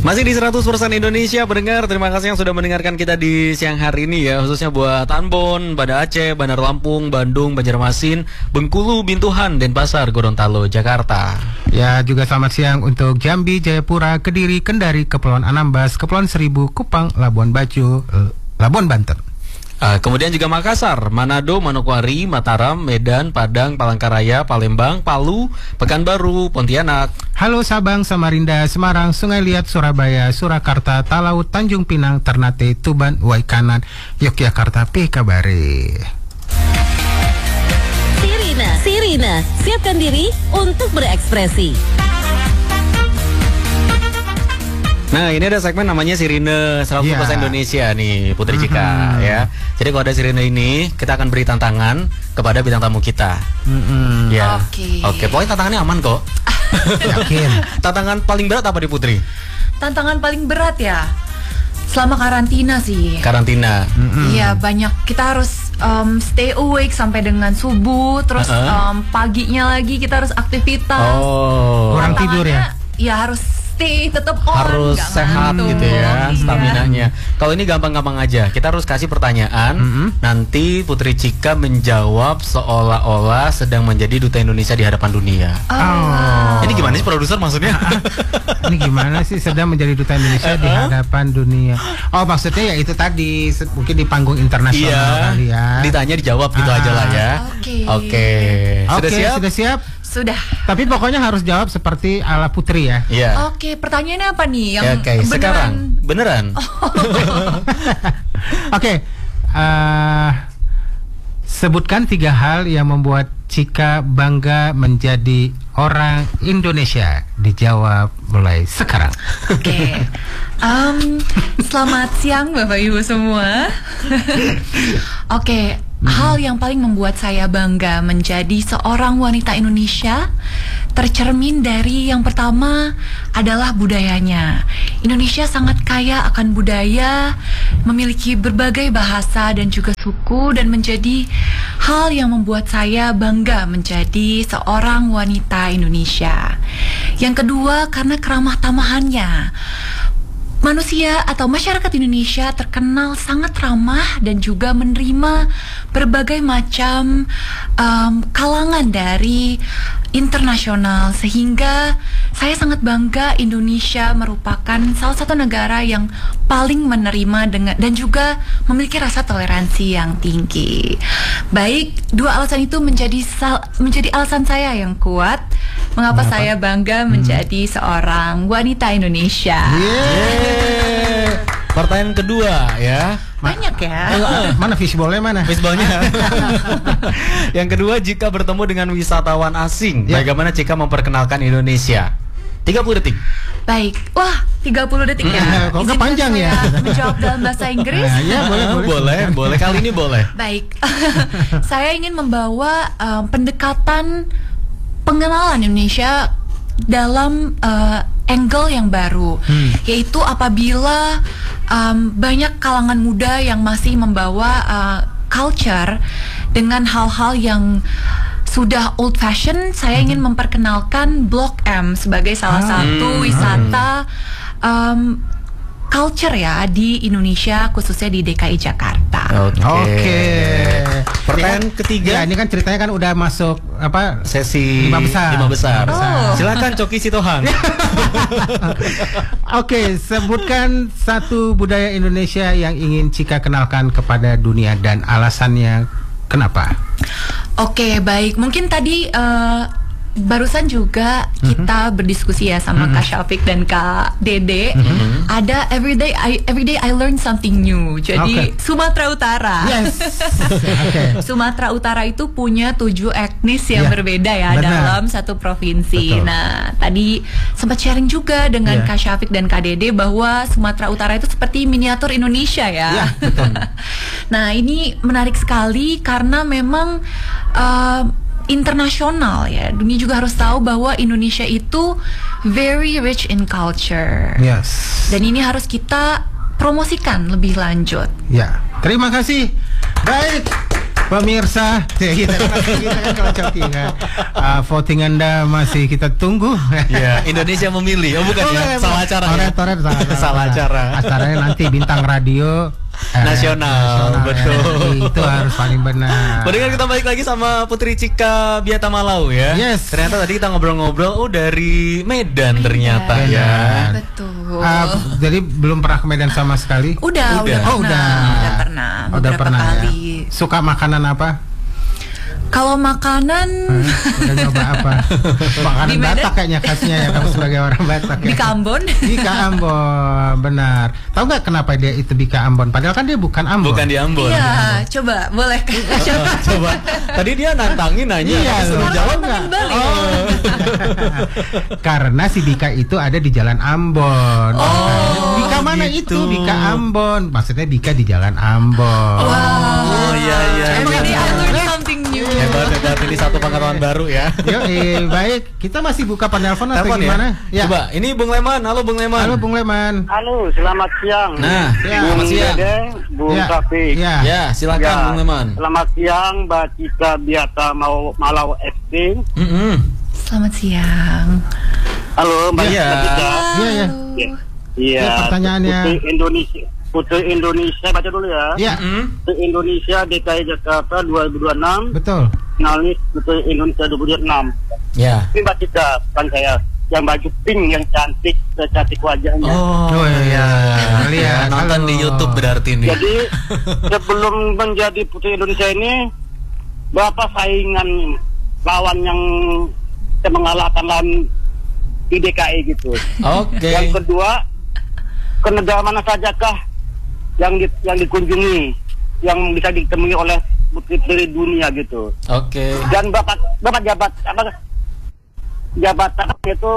Masih di 100% Indonesia pendengar, terima kasih yang sudah mendengarkan kita di siang hari ini ya. Khususnya buat Ambon, Banda Aceh, Bandar Lampung, Bandung, Banjarmasin, Bengkulu, Bintuhan, Denpasar, Gorontalo, Jakarta. Ya, juga selamat siang untuk Jambi, Jayapura, Kediri, Kendari, Kepulauan Anambas, Kepulauan Seribu, Kupang, Labuan Bajo, Labuan Banten. Kemudian juga Makassar, Manado, Manokwari, Mataram, Medan, Padang, Palangkaraya, Palembang, Palu, Pekanbaru, Pontianak. Halo Sabang, Samarinda, Semarang, Sungai Liat, Surabaya, Surakarta, Talaut, Tanjung Pinang, Ternate, Tuban, Waikanan, Yogyakarta, Kabare. Sirina, siapkan diri untuk berekspresi. Nah, ini ada segmen namanya Sirine 100% Indonesia nih, Putri Cika ya. Jadi kalau ada Sirine ini, kita akan beri tantangan kepada bintang tamu kita. Ya. Oke, pokoknya tantangannya aman kok. Yakin. Tantangan paling berat apa di Putri? Tantangan paling berat ya selama karantina sih. Karantina. Iya, banyak, kita harus stay awake sampai dengan subuh. Terus paginya lagi kita harus aktivitas. Kurang tidur ya? Ya harus stay tetap on, harus sehat gitu ya, staminanya. Kalau ini gampang-gampang aja, kita harus kasih pertanyaan, nanti Putri Cika menjawab seolah-olah sedang menjadi duta Indonesia di hadapan dunia. Ini gimana sih produser maksudnya? Ini gimana sih sedang menjadi duta Indonesia di hadapan dunia? Oh, maksudnya ya itu tadi, mungkin di panggung internasional kali ya. Ditanya dijawab gitu aja lah ya. Oke. Sudah siap? Sudah. Tapi pokoknya harus jawab seperti ala Putri ya. Iya. Oke, pertanyaannya apa nih yang sekarang beneran? Oke. Sebutkan 3 hal yang membuat Cika bangga menjadi orang Indonesia. Dijawab mulai sekarang. Oke. Selamat siang Bapak Ibu semua. Oke. Hal yang paling membuat saya bangga menjadi seorang wanita Indonesia tercermin dari yang pertama adalah budayanya. Indonesia sangat kaya akan budaya, memiliki berbagai bahasa dan juga suku, dan menjadi hal yang membuat saya bangga menjadi seorang wanita Indonesia. Yang kedua, karena keramah tamahannya. Manusia atau masyarakat Indonesia terkenal sangat ramah dan juga menerima berbagai macam kalangan dari internasional, sehingga saya sangat bangga Indonesia merupakan salah satu negara yang paling menerima dan juga memiliki rasa toleransi yang tinggi. Baik, 2 alasan itu menjadi alasan saya yang kuat mengapa saya bangga menjadi seorang wanita Indonesia. Pertanyaan kedua ya. Banyak ya. Mana fishballnya mana? Fishballnya. Yang kedua, jika bertemu dengan wisatawan asing, bagaimana Cika memperkenalkan Indonesia? 30 detik. Baik. Wah, 30 detik ya. Kok nggak panjang ya? Menjawab dalam bahasa Inggris? Ya, boleh. Kali ini boleh. Baik. Saya ingin membawa pendekatan pengenalan Indonesia dalam angle yang baru, yaitu apabila banyak kalangan muda yang masih membawa culture dengan hal-hal yang sudah old fashion. Saya ingin memperkenalkan Blok M sebagai salah satu wisata culture ya di Indonesia, khususnya di DKI Jakarta. Oke. Pertanyaan ketiga. Ya, ini kan ceritanya kan udah masuk sesi 5 besar. Silakan Coki Sitohang. Oke, sebutkan 1 budaya Indonesia yang ingin Cika kenalkan kepada dunia dan alasannya kenapa? Oke, baik. Mungkin tadi barusan juga kita berdiskusi ya sama Kak Syafiq dan Kak Dede. Ada everyday I learn something new. Jadi Sumatera Utara. Sumatera Utara itu punya 7 etnis yang berbeda ya dalam satu provinsi. Nah, tadi sempat sharing juga dengan Kak Syafiq dan Kak Dede bahwa Sumatera Utara itu seperti miniatur Indonesia ya. Nah, ini menarik sekali karena memang internasional ya. Dunia juga harus tahu bahwa Indonesia itu very rich in culture. Dan ini harus kita promosikan lebih lanjut. Ya, terima kasih. Baik. Pemirsa, kita kan kalau coki kan. Voting Anda masih kita tunggu. Ya, Indonesia memilih. Oh bukan ya, salah acara ya. Salah acara. Acaranya nanti bintang radio nasional, betul. Itu harus paling benar. Kemudian kita balik lagi sama Putri Cika Biata Malau ya. Yes. Ternyata tadi kita ngobrol-ngobrol, dari Medan ternyata ya. Betul. Jadi belum pernah ke Medan sama sekali? Udah pernah. Udah pernah kali. ya. Suka makanan apa? Kalau makanan Udah nyoba apa? Makanan Di Medan? Batak kayaknya khasnya ya, kamu sebagai orang Batak ya. Bika Ambon. Bika Ambon, benar. Tahu nggak kenapa dia itu Bika Ambon? Padahal kan dia bukan Ambon. Bukan di Ambon. Iya, coba boleh kan? Coba. Tadi dia nantangin nanya, Iya, tapi suruh loh. jawab Nantangin nggak? balik. Karena si Bika itu ada di Jalan Ambon. Bika mana gitu. itu? Bika Ambon. Maksudnya Bika di Jalan Ambon. Oh iya iya. Every day I learn something new. Hebat, ini satu pengetahuan baru ya. Baik. Kita masih buka penelpon atau Telepon gimana? ya? Coba, ini Bung Leman. Halo Bung Leman. Halo Bung Leman. Halo, selamat siang. Nah, Ya. selamat siang. Dede, Bung Ya. Taufik. Ya. Ya, silakan Bung Leman. Selamat siang, Mbak Cika Biata Malau SD. Selamat siang. Halo, Mbak Iya. Cika. Iya, ya. Iya. Ya, pertanyaannya. Putri Indonesia, baca dulu ya. Ya, Putri Indonesia DKI Jakarta 2026. betul. Finalis Putri Indonesia 2026. Ya. Ini Mbak Cika, bukan saya. Yang baju pink, yang cantik wajahnya. Oh iya. Lihat. Nonton Halo. di YouTube berarti nih. Jadi sebelum menjadi Putri Indonesia ini, berapa saingan lawan yang mengalahkan lawan di DKI gitu. Oke. Yang kedua, ke negara mana sajakah yang dikunjungi, yang bisa ditemui oleh putri dunia gitu. Oke. Dan bapak jabatan itu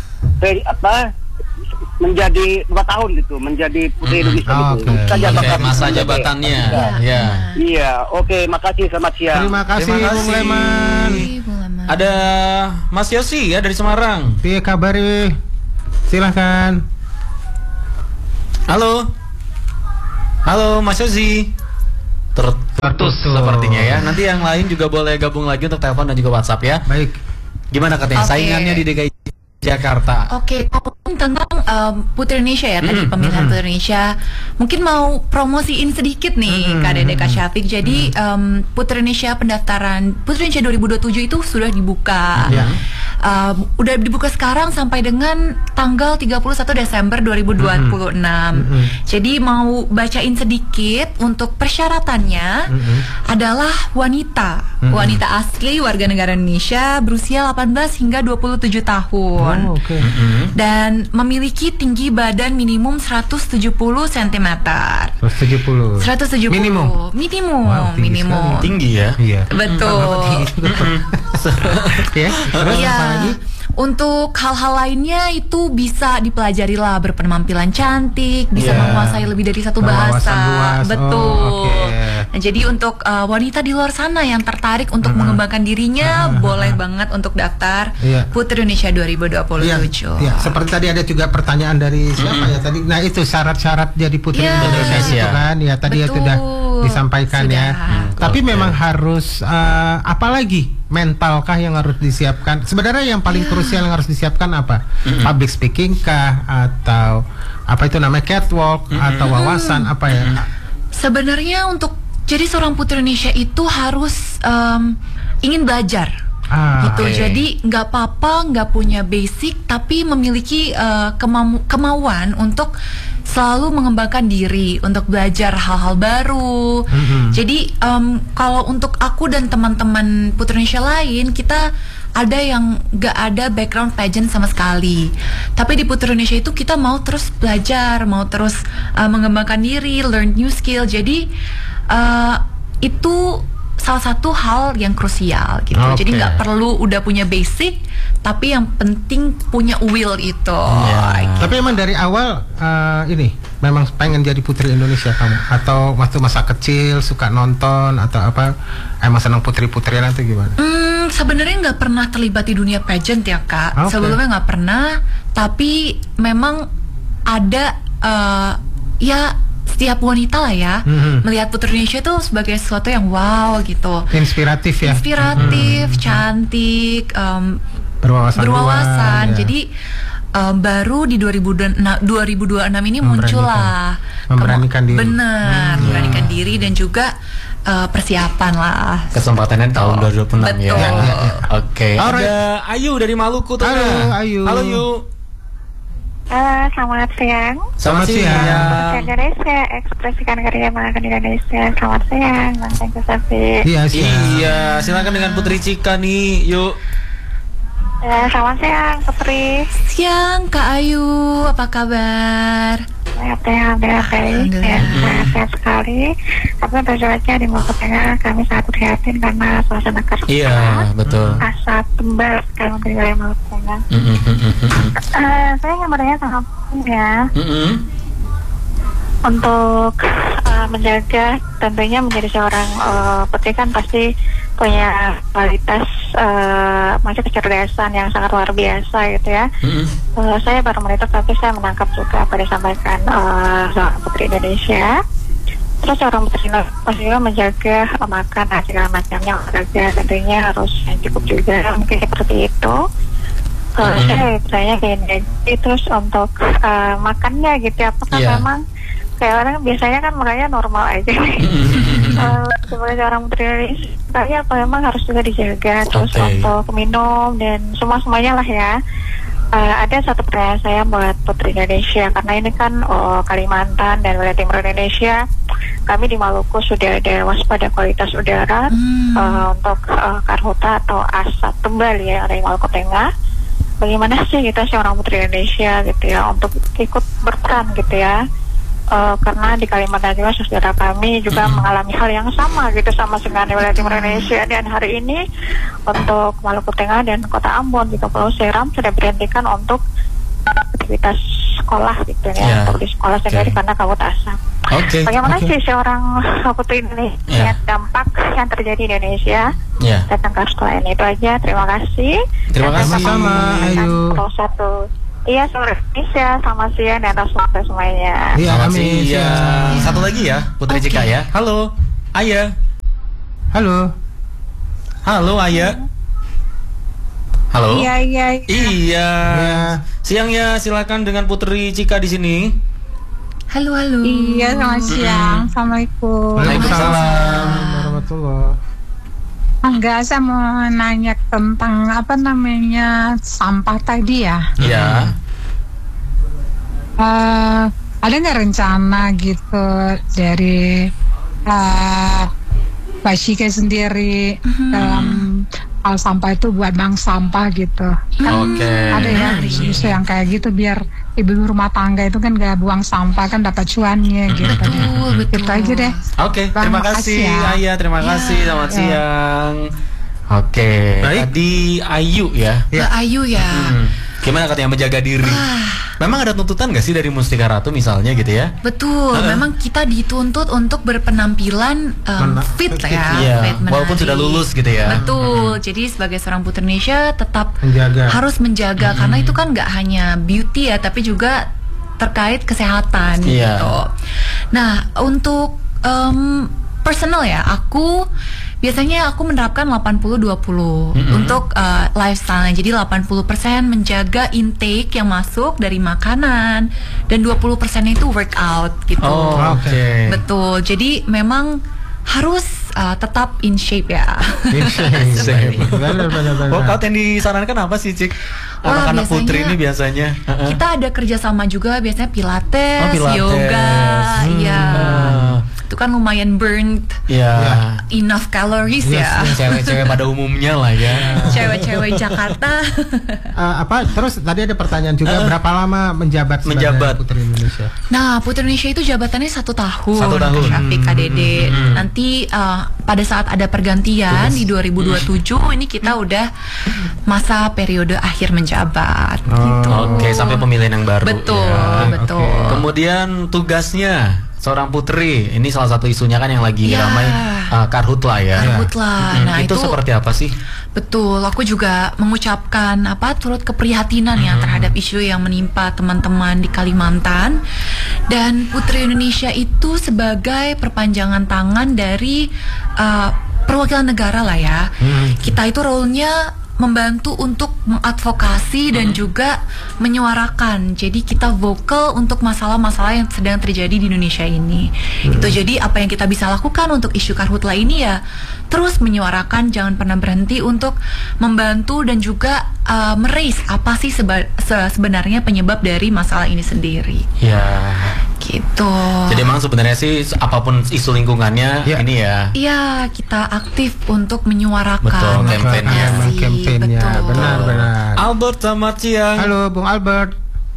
menjadi 2 tahun gitu, menjadi Putri Indonesia gitu. Oke. Oke, masa jabatannya. Ya. Iya, oke, makasih, selamat siang. Terima kasih Terima Bung kasih. Leman. Bung Leman. Ada Mas Yosi ya dari Semarang. Piye kabar? Silahkan. Halo. Halo Mas Yosi. Terputus sepertinya ya. Nanti yang lain juga boleh gabung lagi untuk telepon dan juga WhatsApp ya. Baik. Gimana katanya Oke. saingannya di DKI Jakarta? Oke, ngomongin tentang Putri Indonesia ya tadi pemilihan Putri Indonesia. Mungkin mau promosiin sedikit nih Kak Dede Kak Syafiq. Jadi Putri Indonesia pendaftaran Putri Indonesia 2027 itu sudah dibuka. Udah dibuka sekarang sampai dengan tanggal 31 Desember 2026. Jadi mau bacain sedikit untuk persyaratannya adalah wanita asli warga negara Indonesia berusia 18 hingga 27 tahun. Oh, oke. Dan memiliki tinggi badan minimum 170 cm. 170. 170 Minimum. minimum. Wow, tinggi sekali. Tinggi ya. Iya. Betul. Ya, terus Iya. apa lagi? Untuk hal-hal lainnya itu bisa dipelajari lah, berpenampilan cantik, bisa Iya. menguasai lebih dari satu Berwawasan bahasa. luas. Betul. Oh, oke. Nah, jadi untuk wanita di luar sana yang tertarik untuk mengembangkan dirinya, boleh banget untuk daftar Iya. Putri Indonesia 2027. Iya, seperti tadi ada juga pertanyaan dari siapa ya tadi. Nah, itu syarat-syarat jadi Putri Iya. Indonesia itu Indonesia. kan. Ya, tadi ya Betul. sudah disampaikan Sudah. ya. Tapi Oke. memang harus apa lagi? Mentalkah yang harus disiapkan? Sebenarnya yang paling krusial yang harus disiapkan apa? Public speaking kah atau apa itu namanya catwalk atau wawasan apa ya? Sebenarnya untuk jadi seorang Putri Indonesia itu harus ingin belajar. Gitu. Oke. Jadi nggak apa-apa nggak punya basic tapi memiliki kemauan untuk selalu mengembangkan diri untuk belajar hal-hal baru. Jadi kalau untuk aku dan teman-teman Putri Indonesia lain, kita ada yang nggak ada background pageant sama sekali. Tapi di Putri Indonesia itu kita mau terus belajar, mau terus mengembangkan diri, learn new skill. Jadi itu salah satu hal yang krusial gitu. Oke. Jadi nggak perlu udah punya basic, tapi yang penting punya will itu. Ya. Tapi emang dari awal ini memang pengen jadi Putri Indonesia kamu atau waktu masa kecil suka nonton atau apa? Emang senang putri-putrian atau gimana? Sebenarnya nggak pernah terlibat di dunia pageant ya Kak. Oke. Sebelumnya nggak pernah, tapi memang ada ya setiap wanita lah ya melihat Putri Indonesia itu sebagai sesuatu yang wow gitu, Inspiratif ya. inspiratif, cantik, Berwawasan. berwawasan. Ya. Jadi baru di 2026 ini muncullah Memberanikan diri. Benar, memberanikan diri dan juga persiapan lah. Kesempatannya tahun 2026 ya. Betul. Oke. Ada Ayu dari Maluku tuh. Halo, Ayu. Halo Yu. Selamat siang. Selamat siang. Bahasa Indonesia, ekspresikan karya makan Indonesia. Selamat siang, Bang Tengku Sapi. Iya, siang. Iya, silakan dengan Putri Cika nih. Yuk. Selamat siang, Putri. Siang Kak Ayu, apa kabar? Sehat, baik. Sehat sekali. Tapi untuk cuaca di Maluku Tengah kami sangat prihatin karena suasana kerja. Iya, betul. Asap tebal sekali untuk wilayah Maluku Tengah. Saya ingin bertanya sama ya. Untuk menjaga, tentunya menjadi seorang putri kan pasti punya kualitas macam kecerdasan yang sangat luar biasa gitu ya. Saya baru monitor tapi saya menangkap juga apa disampaikan seorang putri Indonesia. Terus seorang putri pasti juga menjaga makan segala macamnya, olahraga tentunya harus yang cukup juga, mungkin seperti itu. Saya bertanya gini, terus untuk makannya gitu, apakah memang kayak orang biasanya kan makanya normal aja nih. Sebagai seorang putri Indonesia, tapi apa memang harus juga dijaga. Terus untuk minum dan semuanya lah ya. Ada satu pertanyaan saya buat Putri Indonesia, karena ini kan Kalimantan dan wilayah timur Indonesia, kami di Maluku sudah ada waspada kualitas udara untuk karhutla atau asap tebal ya dari Maluku Tengah. Bagaimana sih kita seorang Putri Indonesia gitu ya untuk ikut berperan gitu ya? Karena di Kalimantan juga saudara kami juga mengalami hal yang sama gitu sama dengan wilayah timur Indonesia, dan hari ini untuk Maluku Tengah dan Kota Ambon juga Pulau Seram sudah berhentikan untuk aktivitas sekolah gitu ya, untuk di sekolah sendiri karena kabut asap. Bagaimana sih seorang putri Indonesia dampak yang terjadi di Indonesia tentang kasus lain itu aja. Terima kasih. Terima kasih sama Ayu. Iya, sore Indonesia, selamat siang dan selamat semuanya. Iya, Selamat amin. siang. Satu lagi ya, Putri Cika ya. Halo, Aya. Halo. Halo, Aya. Halo. Iya. Siang ya, silakan dengan Putri Cika di sini. Halo. Iya, selamat siang. Assalamualaikum. Waalaikumsalam warahmatullahi. Enggak, saya mau nanya tentang apa namanya sampah tadi ya. Iya. Ada nggak rencana gitu dari Mbak Shika sendiri dalam hal sampah itu buat bank sampah gitu? Ada ya isu yang kayak gitu biar ibu rumah tangga itu kan gak buang sampah kan dapat cuannya gitu. Betul. Itu aja deh. Terima kasih Aya, terima kasih. Selamat siang. Tadi Ayu ya. Mbak Ayu ya. Gimana katanya menjaga diri? Memang ada tuntutan gak sih dari Mustika Ratu misalnya gitu ya? Betul, memang kita dituntut untuk berpenampilan fit lah ya, fit, walaupun sudah lulus gitu ya. Betul, jadi sebagai seorang putri Indonesia tetap harus menjaga karena itu kan nggak hanya beauty ya, tapi juga terkait kesehatan gitu. Nah, untuk personal ya, biasanya aku menerapkan 80-20 untuk lifestyle. Jadi 80% menjaga intake yang masuk dari makanan dan 20% itu workout gitu. Betul. Jadi memang harus tetap in shape ya. In shape. Workout yang disarankan apa sih, Cik? Anak-anak putri ini biasanya kita ada kerjasama juga, biasanya pilates, yoga, itu kan lumayan burn enough calories ya. Cewek-cewek pada umumnya lah ya. Cewek-cewek Jakarta. Terus tadi ada pertanyaan juga, berapa lama menjabat sebagai Putri Indonesia? Nah, Putri Indonesia itu jabatannya 1 tahun. 1 tahun. Syafiq KDD. Nanti pada saat ada pergantian di 2027 ini kita udah masa periode akhir menjabat. Gitu. Sampai pemilihan yang baru. Betul. Kemudian tugasnya seorang putri. Ini salah satu isunya kan yang lagi ramai, karhutla ya. Karhutla. Nah, itu seperti apa sih? Betul, aku juga mengucapkan turut keprihatinan ya terhadap isu yang menimpa teman-teman di Kalimantan. Dan Putri Indonesia itu sebagai perpanjangan tangan dari perwakilan negara lah ya. Kita itu role-nya membantu untuk mengadvokasi dan juga menyuarakan. Jadi kita vokal untuk masalah-masalah yang sedang terjadi di Indonesia ini. Itu jadi apa yang kita bisa lakukan untuk isu karhutla ini ya terus menyuarakan, jangan pernah berhenti untuk membantu dan juga meraise apa sih sebenarnya penyebab dari masalah ini sendiri. Ya. Gitu. Jadi memang sebenarnya sih apapun isu lingkungannya ini ya. Iya, kita aktif untuk menyuarakan. Betul, kampanye. Benar. Albert, selamat siang. Halo, Bung Albert.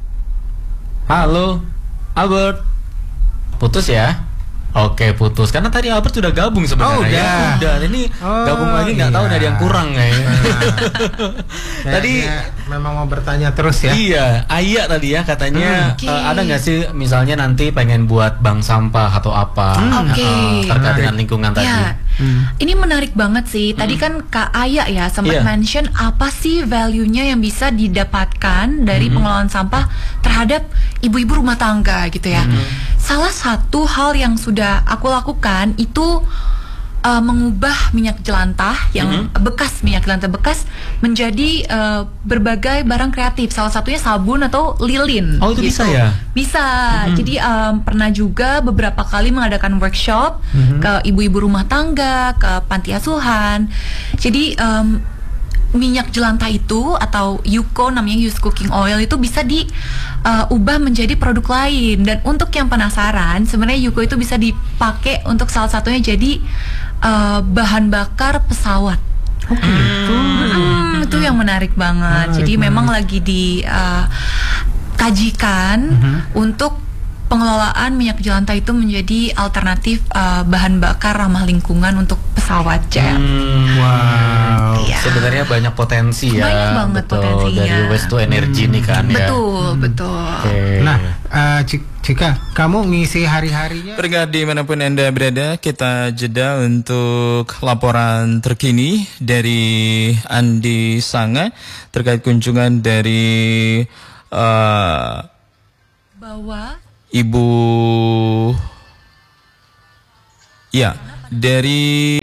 Halo, Albert. Putus ya? Oke, putus. Karena tadi Albert sudah gabung sebenarnya. Udah. Ini gabung lagi nggak tahu ada yang kurang kayaknya. Tadi memang mau bertanya terus ya. Iya, Aya tadi ya katanya ada nggak sih misalnya nanti pengen buat bank sampah atau apa terkait dengan lingkungan tadi. Ini menarik banget sih. Tadi kan Kak Aya ya sempat mention apa sih value-nya yang bisa didapatkan dari pengelolaan sampah terhadap ibu-ibu rumah tangga gitu ya. Salah satu hal yang sudah aku lakukan itu mengubah minyak jelantah yang minyak jelantah bekas menjadi berbagai barang kreatif. Salah satunya sabun atau lilin. Oh, itu bisa ya? Bisa. Jadi pernah juga beberapa kali mengadakan workshop ke ibu-ibu rumah tangga, ke panti asuhan. Jadi minyak jelantah itu atau UCO namanya used cooking oil itu bisa diubah menjadi produk lain. Dan untuk yang penasaran, sebenarnya UCO itu bisa dipakai untuk salah satunya jadi bahan bakar pesawat. Itu yang menarik banget. Jadi memang lagi dikajikan untuk pengelolaan minyak jelantah itu menjadi alternatif bahan bakar ramah lingkungan untuk pesawat jet. Wow. Ya. Sebenarnya banyak potensi ya. Banyak banget potensinya. Dari waste to energy nih kan ya. Betul. Okay. Nah, Cika, kamu ngisi hari-harinya? Pendengar dimanapun Anda berada, kita jeda untuk laporan terkini dari Andi Sanga terkait kunjungan dari dari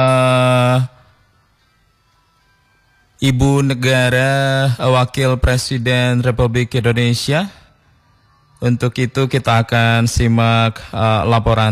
Ibu Negara Wakil Presiden Republik Indonesia. Untuk itu kita akan simak laporan